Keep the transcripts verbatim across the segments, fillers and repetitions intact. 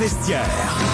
vestiaire.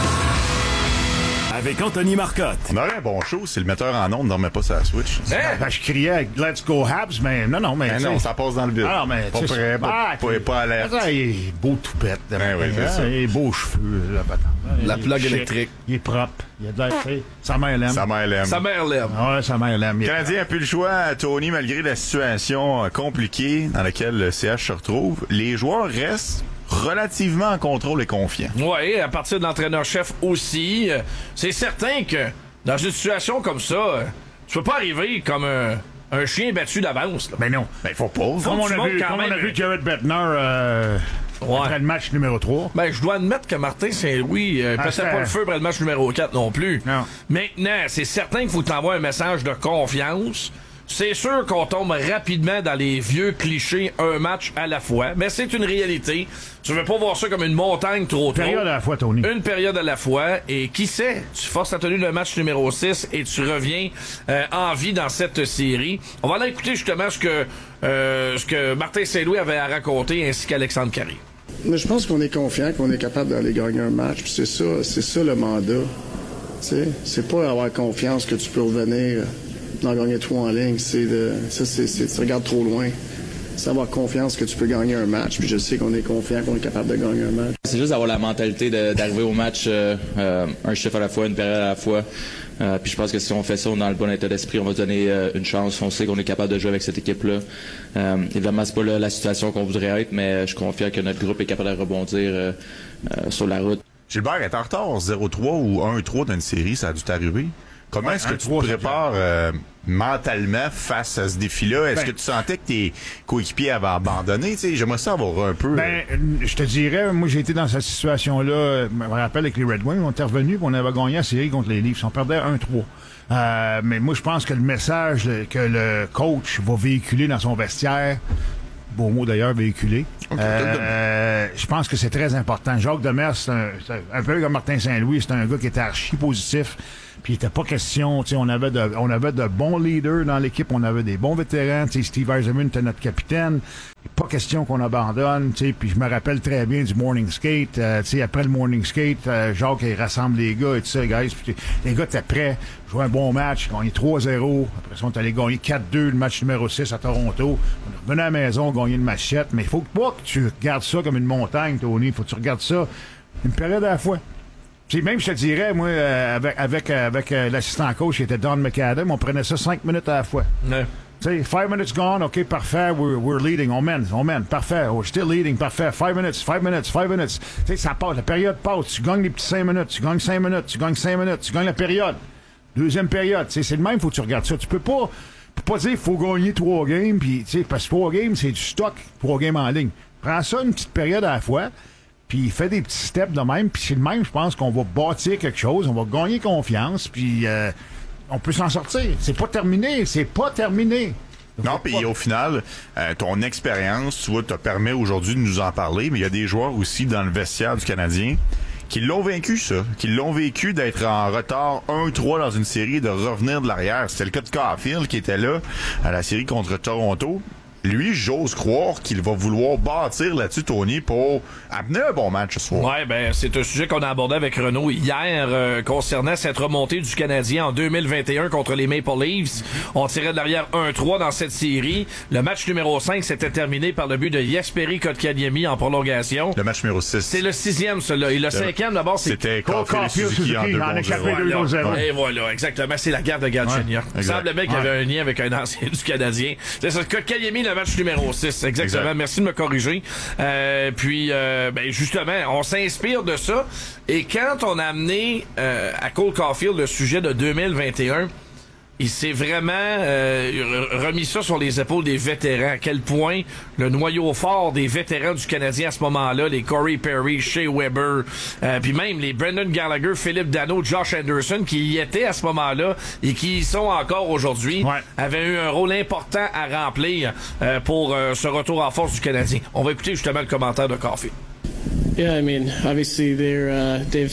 Avec Anthony Marcotte. On aurait un bon show si le metteur en ondes ne dormait pas sa Switch. Hein? Ben, je criais « Let's go Habs », mais non, non, mais... Ben non, ça passe dans le vide. Ah non, mais... Pas prêt, pas, ah, pas, pas alerte. Ah, il est beau toupette. Ben oui, c'est ça. Il est beaux cheveux, la patente. La Il est plug chic, électrique. Il est propre. Il a de l'air, tu sais, sa mère l'aime. Sa mère l'aime. Sa mère l'aime. Ouais, sa mère l'aime. Le Canadien a plus le choix, Tony, malgré la situation compliquée dans laquelle le C H se retrouve. Les joueurs restent relativement en contrôle et confiants. Oui, à partir de l'entraîneur-chef aussi. Euh, c'est certain que dans une situation comme ça, euh, tu peux pas arriver comme un, un chien battu d'avance. Là. Ben non. Ben, faut pas. Comme on tu a montres vu, quand comme on même- a vu Jared Bettner euh, Ouais. après le match numéro trois. Ben, je dois admettre que Martin Saint-Louis euh, Ah, passait c'était- pas le feu pour le match numéro quatre non plus. Non. Maintenant, c'est certain qu'il faut t'envoyer un message de confiance. C'est sûr qu'on tombe rapidement dans les vieux clichés un match à la fois, mais c'est une réalité. Tu veux pas voir ça comme une montagne trop Une période trop. à la fois, Tony. Une période à la fois, et qui sait, tu forces la tenue de match numéro six et tu reviens euh, en vie dans cette série. On va aller écouter justement ce que euh, ce que Martin Saint-Louis avait à raconter, ainsi qu'Alexandre Carré. Mais je pense qu'on est confiant, qu'on est capable d'aller gagner un match. Puis c'est ça, c'est ça le mandat. Tu sais, c'est pas avoir confiance que tu peux revenir d'en gagner trois en ligne. C'est de, ça, c'est, c'est, tu regardes trop loin. C'est avoir confiance que tu peux gagner un match. Puis je sais qu'on est confiant, qu'on est capable de gagner un match. C'est juste d'avoir la mentalité de- d'arriver au match euh, euh, un chiffre à la fois, une période à la fois. Euh, puis je pense que si on fait ça, on est dans le bon état d'esprit, on va se donner euh, une chance. On sait qu'on est capable de jouer avec cette équipe-là. Euh, évidemment, c'est pas la, la situation qu'on voudrait être, mais je suis confiant que notre groupe est capable de rebondir euh, euh, sur la route. Gilbert est en retard zéro trois ou un trois d'une série, ça a dû t'arriver. Comment Ouais, est-ce que un tu trois, te ça prépares euh, mentalement face à ce défi-là? Est-ce Ben- que tu sentais que tes coéquipiers avaient abandonné? T'sais, j'aimerais ça avoir un peu... Ben, euh, je te dirais, moi, j'ai été dans cette situation-là. euh, Je me rappelle avec les Red Wings, on était revenus et on avait gagné la série contre les Leafs. On perdait un trois. Euh, mais moi, je pense que le message le- que le coach va véhiculer dans son vestiaire, beau mot d'ailleurs, véhiculer, Ok, euh, je pense que c'est très important. Jacques Demers, c'est un, c'est un peu comme Martin Saint-Louis, c'est un gars qui était archi positif. Puis il était pas question, tu sais, on avait de, on avait de bons leaders dans l'équipe, on avait des bons vétérans, tu sais, Steve Eisenman était notre capitaine. Pas question qu'on abandonne, tu sais, puis je me rappelle très bien du morning skate, euh, tu sais, après le morning skate, euh, Jacques, il rassemble les gars et tout ça, guys, puis les gars étaient prêts, jouer un bon match, gagner trois zéro, après ça, on est allé gagner quatre deux le match numéro six à Toronto, on est revenu à la maison, gagner une matchette, mais il faut pas que tu regardes ça comme une montagne, Tony, faut que tu regardes ça une période à la fois. Puis même, je te dirais, moi, euh, avec avec euh, avec euh, l'assistant coach qui était Don McAdam, on prenait ça cinq minutes à la fois. Ouais. Tu sais, five minutes gone, OK, parfait, we're, we're leading, on mène, on mène, parfait, we're still leading, parfait, five minutes, five minutes, five minutes. Tu sais, ça passe, la période passe, tu gagnes les petits cinq minutes, tu gagnes cinq minutes, tu gagnes cinq minutes, tu gagnes la période. Deuxième période, tu sais, c'est le même, faut que tu regardes ça. Tu peux pas, peux pas dire, faut gagner trois games, puis, tu sais, parce que trois games, c'est du stock, trois games en ligne. Prends ça une petite période à la fois, puis fais des petits steps de même, puis c'est le même, je pense qu'on va bâtir quelque chose, on va gagner confiance, puis euh, on peut s'en sortir. C'est pas terminé, c'est pas terminé. Non, puis au final, euh, ton expérience, tu vois, te permet aujourd'hui de nous en parler, mais il y a des joueurs aussi dans le vestiaire du Canadien qui l'ont vaincu, ça. Qui l'ont vécu d'être en retard un trois dans une série et de revenir de l'arrière. C'était le cas de Caulfield qui était là à la série contre Toronto. Lui, j'ose croire qu'il va vouloir bâtir là-dessus, Tony, pour amener un bon match ce soir. Ouais, ben c'est un sujet qu'on a abordé avec Renaud hier euh, concernant cette remontée du Canadien en deux mille vingt et un contre les Maple Leafs. On tirait de l'arrière un trois dans cette série. Le match numéro cinq s'était terminé par le but de Jesperi Kotkaniemi en prolongation. Le match numéro six. C'est le sixième, celui-là. Et le, le cinquième, d'abord, c'est... C'était Cole Caulfield et Caulfield, Suzuki en Suzuki, deux en contre échappé zéro. deux. Voilà. Et voilà, exactement. C'est la guerre de Galchenyuk. Il exact. semble bien qu'il y avait un lien avec un ancien du Canadien. C'est ça, Kotkaniemi, le match numéro six. Exactement. Exact. Merci de me corriger. Euh, puis, euh, ben justement, on s'inspire de ça. Et quand on a amené euh, à Cole Caulfield le sujet de deux mille vingt et un, il s'est vraiment euh, remis ça sur les épaules des vétérans. À quel point le noyau fort des vétérans du Canadien à ce moment-là, les Corey Perry, Shea Weber, euh, puis même les Brendan Gallagher, Philippe Danault, Josh Anderson, qui y étaient à ce moment-là et qui y sont encore aujourd'hui, ouais. avaient eu un rôle important à remplir euh, pour euh, ce retour en force du Canadien. On va écouter justement le commentaire de Caulfield. Yeah, I mean, obviously they're uh, they've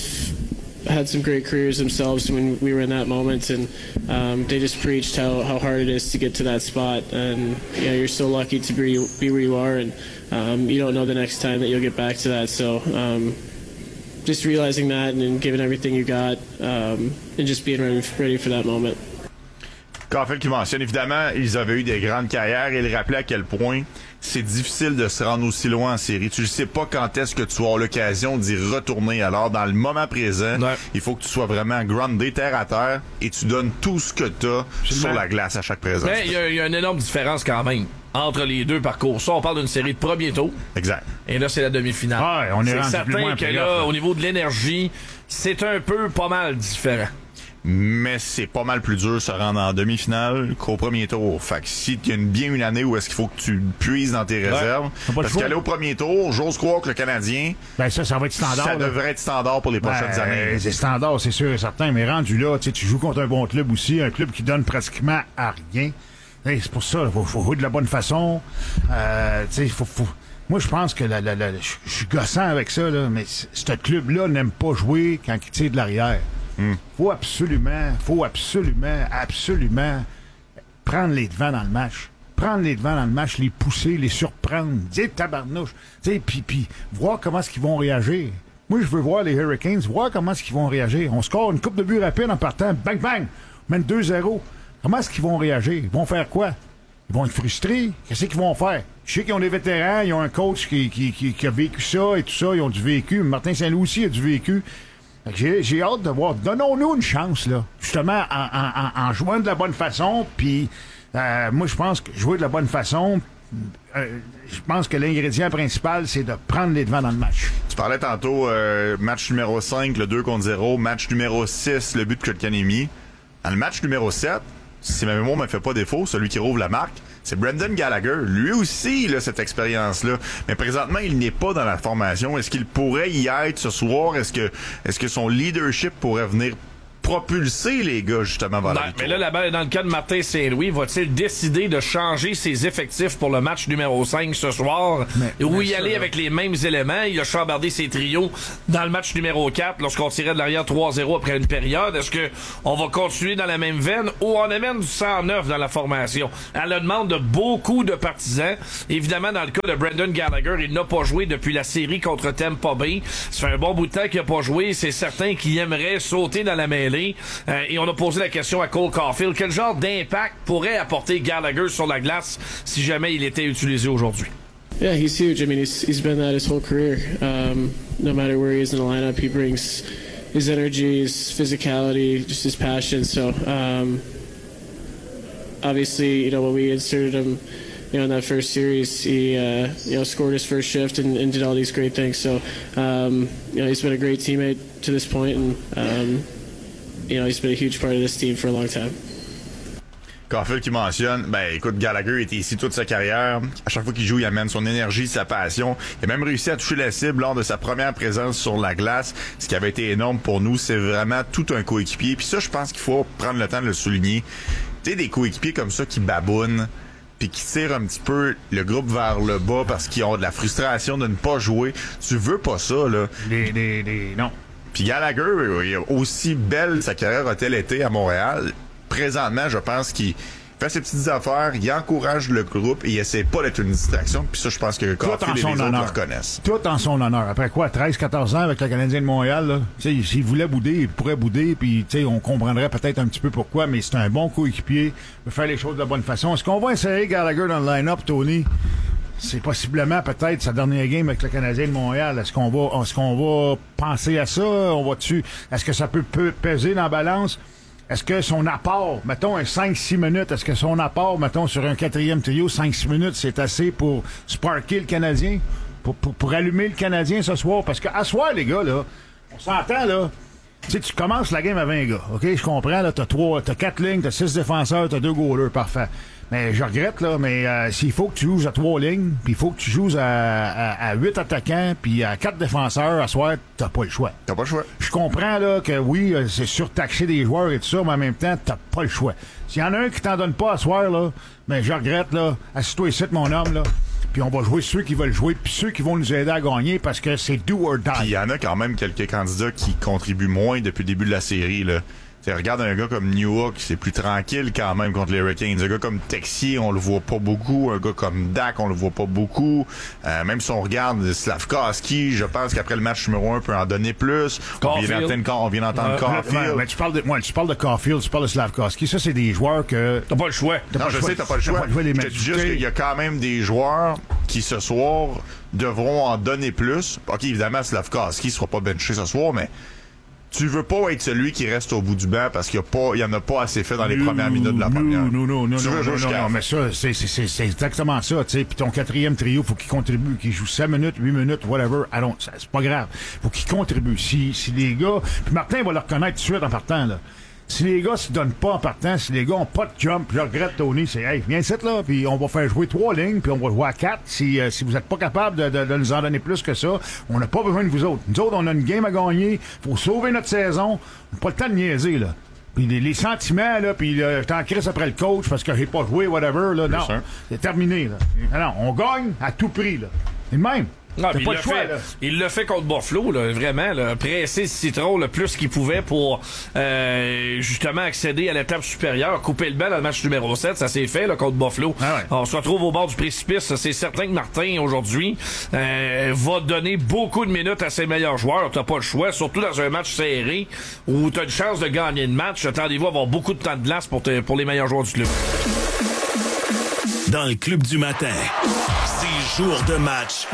had some great careers themselves when we were in that moment, and um, they just preached how, how hard it is to get to that spot, and you know, you're so lucky to be be where you are, and um, you don't know the next time that you'll get back to that. So um, just realizing that and, and giving everything you got um, and just being ready, ready for that moment. Caulfield qui mentionne, évidemment, ils avaient eu des grandes carrières et il rappelait à quel point c'est difficile de se rendre aussi loin en série. Tu ne sais pas quand est-ce que tu vas avoir l'occasion d'y retourner. Alors, dans le moment présent, ouais. il faut que tu sois vraiment groundé, terre à terre, et tu donnes tout ce que tu as sur la glace à chaque présence. Mais il y, y a une énorme différence quand même entre les deux parcours. Ça, on parle d'une série de premier tour. Exact. Et là, c'est la demi-finale. Ouais, on est c'est rendu certain plus loin que playoff, là, là, au niveau de l'énergie, c'est un peu pas mal différent. Mais c'est pas mal plus dur de se rendre en demi-finale qu'au premier tour. Fait que si il y a une, bien une année où est-ce qu'il faut que tu puises dans tes réserves, ouais. parce qu'aller au premier tour, j'ose croire que le Canadien, ben ça, ça va être standard. Ça là. devrait être standard pour les prochaines ben, années. C'est standard, c'est sûr et certain. Mais rendu là, tu joues contre un bon club aussi, un club qui donne pratiquement à rien. Hey, c'est pour ça, il faut, faut jouer de la bonne façon. Euh, faut, faut... Moi, je pense que la, la, la, je suis gossant avec ça, là, mais ce club-là n'aime pas jouer quand il tire de l'arrière. Mm. Faut absolument, faut absolument, absolument prendre les devants dans le match. Prendre les devants dans le match, les pousser, les surprendre, dire tabarnouche, puis puis voir comment est-ce qu'ils vont réagir. Moi, je veux voir les Hurricanes, voir comment est-ce qu'ils vont réagir. On score une coupe de buts rapide en partant, bang, bang, on mène deux zéro. Comment est-ce qu'ils vont réagir? Ils vont faire quoi? Ils vont être frustrés? Qu'est-ce qu'ils vont faire? Je sais qu'ils ont des vétérans, ils ont un coach qui, qui, qui, qui a vécu ça et tout ça, ils ont du vécu. Martin Saint-Louis aussi a du vécu. J'ai, j'ai hâte de voir. Donnons-nous une chance, là. Justement, en, en, en jouant de la bonne façon, puis euh, moi, je pense que jouer de la bonne façon, euh, je pense que l'ingrédient principal, c'est de prendre les devants dans le match. Tu parlais tantôt, euh, match numéro cinq, le deux contre zéro, match numéro six, le but de Kotkaniemi. Dans le match numéro sept, si ma mémoire ne me fait pas défaut, celui qui rouvre la marque, c'est Brendan Gallagher. Lui aussi, il a cette expérience-là. Mais présentement, il n'est pas dans la formation. Est-ce qu'il pourrait y être ce soir? Est-ce que, est-ce que son leadership pourrait venir propulser les gars, justement, vers la victoire? Mais là, la balle est dans le cas de Martin Saint-Louis. Va-t-il décider de changer ses effectifs pour le match numéro cinq ce soir? Mais, ou y aller là. Avec les mêmes éléments? Il a chambardé ses trios dans le match numéro quatre lorsqu'on tirait de l'arrière trois zéro après une période. Est-ce que on va continuer dans la même veine ou on amène du cent neuf dans la formation? À la demande de beaucoup de partisans. Évidemment, dans le cas de Brendan Gallagher, il n'a pas joué depuis la série contre Tampa Bay. Ça fait un bon bout de temps qu'il n'a pas joué. C'est certain qu'il aimerait sauter dans la mêlée. Euh, et on a posé la question à Cole Caulfield. Quel genre d'impact pourrait apporter Gallagher sur la glace si jamais il était utilisé aujourd'hui? Yeah, he's huge. I mean, he's, he's been that his whole career. Um, no matter where he is in the lineup, he brings his energy, his physicality, just his passion. So, um, obviously, you know, when we inserted him, you know, in that first series, he, uh, you know, scored his first shift and, and did all these great things. So, um, you know, he's been a great teammate to this point, and um, you know, he's been a huge part of this team for a long time. Caulfield qui mentionne, ben écoute, Gallagher était ici toute sa carrière. À chaque fois qu'il joue, il amène son énergie, sa passion. Il a même réussi à toucher la cible lors de sa première présence sur la glace, ce qui avait été énorme pour nous. C'est vraiment tout un coéquipier. Puis ça, je pense qu'il faut prendre le temps de le souligner. Tu sais, des coéquipiers comme ça qui babounent, puis qui tirent un petit peu le groupe vers le bas parce qu'ils ont de la frustration de ne pas jouer. Tu veux pas ça, là. Les, les, les, non. Puis Gallagher, aussi belle sa carrière a-t-elle été à Montréal, présentement, je pense qu'il fait ses petites affaires, il encourage le groupe et il essaie pas d'être une distraction. Puis ça, je pense que Caulfield et les autres le reconnaissent. Tout en son honneur. Après quoi, treize quatorze ans avec le Canadien de Montréal, là, s'il voulait bouder, il pourrait bouder, puis on comprendrait peut-être un petit peu pourquoi, mais c'est un bon coéquipier, il veut faire les choses de la bonne façon. Est-ce qu'on va essayer Gallagher dans le line-up, Tony? C'est possiblement peut-être sa dernière game avec le Canadien de Montréal. Est-ce qu'on va, est-ce qu'on va penser à ça? On va dessus? Est-ce que ça peut, peut peser dans la balance? Est-ce que son apport, mettons un cinq six minutes, est-ce que son apport, mettons sur un quatrième trio, cinq six minutes, c'est assez pour sparker le Canadien? Pour, pour, pour allumer le Canadien ce soir? Parce qu'à soir, les gars, là, on s'entend, là. Tu sais, tu commences la game à vingt gars, OK? Je comprends, là, t'as trois, t'as quatre lignes, t'as six défenseurs, t'as deux goalers, parfait. Mais je regrette, là, mais euh, s'il faut que tu joues à trois lignes, puis il faut que tu joues à, à, à huit attaquants, puis à quatre défenseurs, à soir, t'as pas le choix. T'as pas le choix. Je comprends, là, que oui, c'est surtaxer des joueurs et tout ça, mais en même temps, t'as pas le choix. S'il y en a un qui t'en donne pas à soir, là, mais je regrette, là, assis-toi ici, mon homme, là, puis on va jouer ceux qui veulent jouer, puis ceux qui vont nous aider à gagner, parce que c'est do or die. Puis il y en a quand même quelques candidats qui contribuent moins depuis le début de la série, là. T'sais, regarde un gars comme Newhook, c'est plus tranquille quand même contre les Hurricanes. Un gars comme Texier, on le voit pas beaucoup. Un gars comme Dak, on le voit pas beaucoup. Euh, même si on regarde Slavkovski, je pense qu'après le match numéro un, on peut en donner plus. On vient d'entendre, on vient d'entendre Euh, Caulfield. ouais, mais tu parles de, ouais, tu parles de Caulfield, tu parles de Slavkovski. Ça, c'est des joueurs que... T'as pas le choix. T'as Non, pas je le choix. sais, t'as pas le choix. T'as pas le choix de les Je mettre te dis du juste côté. qu'il y a quand même des joueurs qui, ce soir, devront en donner plus. OK, évidemment, Slavkovski sera pas benché ce soir, mais tu veux pas être celui qui reste au bout du banc parce qu'il y a pas, il y en a pas assez fait dans les Non, premières minutes de la première. Non, non, non, tu non, veux non, jouer non, jusqu'à non, la mais ça, c'est, c'est, c'est, c'est exactement ça, tu sais. Puis ton quatrième trio, faut qu'il contribue, qu'il joue cinq minutes, huit minutes, whatever. I don't, ça, c'est pas grave. Faut qu'il contribue. Si, si les gars, puis Martin va le reconnaître tout de suite en partant, là. Si les gars se donnent pas en partant, si les gars ont pas de jump, puis je regrette Tony, c'est hey, viens ici là, puis on va faire jouer trois lignes, puis on va jouer à quatre. Si, euh, si vous êtes pas capable de, de, de nous en donner plus que ça, on n'a pas besoin de vous autres. Nous autres, on a une game à gagner, faut sauver notre saison, on n'a pas le temps de niaiser, là. Puis les, les sentiments, là, puis euh, je t'en crisse après le coach parce que j'ai pas joué, whatever, là, non. sûr. C'est terminé, là. Non, on gagne à tout prix, là. C'est le même. Non, T'as il pas l'a le choix, fait, là. il l'a fait contre Buffalo, là, vraiment, là, presser le citron le plus qu'il pouvait pour euh, justement accéder à l'étape supérieure, couper le bal dans le match numéro sept, ça s'est fait là, contre Buffalo. Ah ouais. On se retrouve au bord du précipice, c'est certain que Martin aujourd'hui euh, va donner beaucoup de minutes à ses meilleurs joueurs, t'as pas le choix, surtout dans un match serré où t'as une chance de gagner le match, attendez-vous à avoir beaucoup de temps de glace pour, te, pour les meilleurs joueurs du club. Dans le club du matin, c'est jour de match